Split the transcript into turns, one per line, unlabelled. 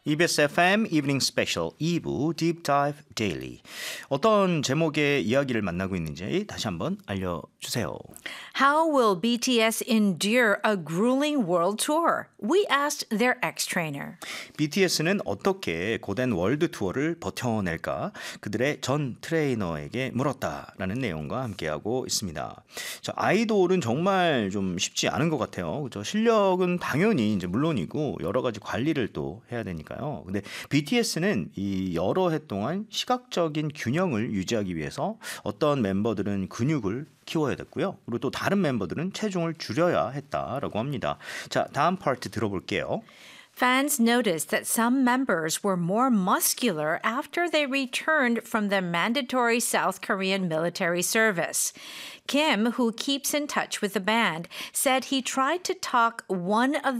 EBS FM Evening Special 2부 Deep Dive Daily. 어떤 제목의 이야기를 만나고 있는지 다시 한번 알려주세요.
How will BTS endure a grueling world tour? We asked their ex-trainer.
BTS는 어떻게 고된 월드 투어를 버텨낼까? 그들의 전 트레이너에게 물었다라는 내용과 함께하고 있습니다. 자, 아이돌은 정말 좀 쉽지 않은 것 같아요. 그죠? 실력은 당연히 이제 물론이고 여러 가지 관리를 또 해야 되니까요. 근데 BTS는 이 여러 해 동안 시각적인 균형을 유지하기 위해서 어떤 멤버들은 근육을 키워야 됐고요. 그리고 또 다른 멤버들은 체중을 줄여야 했다라고 합니다. 자, 다음 파트 들어볼게요.
Fans noticed that some members were more muscular after they returned from the mandatory South Korean military service. Kim, who keeps in touch with the band, said he tried to talk one of